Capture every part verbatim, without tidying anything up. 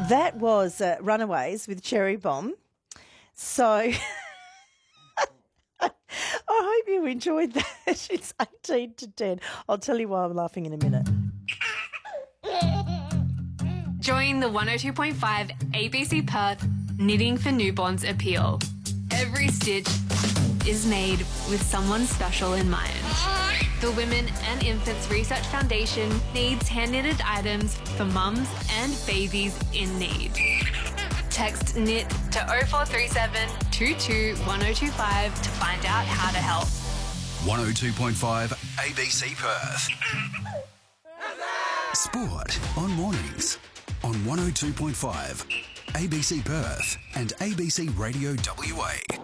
That was uh, Runaways with Cherry Bomb. So I hope you enjoyed that. It's eighteen to ten. I'll tell you why I'm laughing in a minute. Join the one oh two point five A B C Perth Knitting for Newborns appeal. Every stitch is made with someone special in mind. The Women and Infants Research Foundation needs hand-knitted items for mums and babies in need. Text knit to oh four three seven, two two, one oh two five to find out how to help. one oh two point five A B C Perth. Sport on mornings on one oh two point five A B C Perth and A B C Radio W A.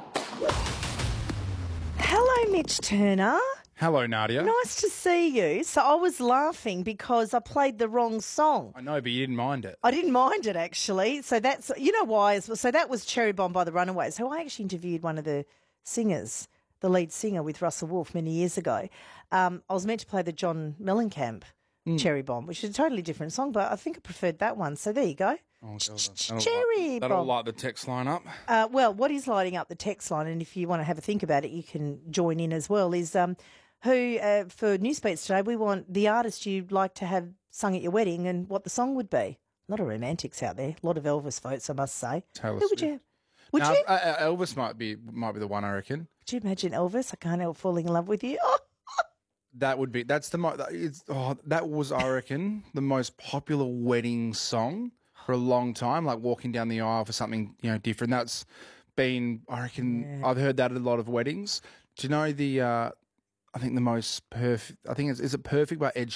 Hello, Mitch Turner. Hello, Nadia. Nice to see you. So I was laughing because I played the wrong song. I know, but you didn't mind it. I didn't mind it, actually. So that's, you know why? as well. So that was Cherry Bomb by the Runaways, who I actually interviewed one of the singers, the lead singer with Russell Wolfe many years ago. Um, I was meant to play the John Mellencamp mm. Cherry Bomb, which is a totally different song, but I think I preferred that one. So there you go. Oh, Cherry Bomb. That'll light the text line up. Uh, well, what is lighting up the text line, and if you want to have a think about it, you can join in as well, is um, who, uh, for Newsbeats today, we want the artist you'd like to have sung at your wedding and what the song would be. A lot of romantics out there. A lot of Elvis votes, I must say. Taylor who Swift. would you have? Would now, you? Uh, Elvis might be might be the one, I reckon. Could you imagine Elvis? I can't help falling in love with you. Oh. That would be, that's the, mo- it's, oh, that was, I reckon, the most popular wedding song for a long time, like walking down the aisle for something, you know, different. That's been, I reckon, yeah. I've heard that at a lot of weddings. Do you know the, uh, I think the most perfect, I think it's, is it Perfect by Ed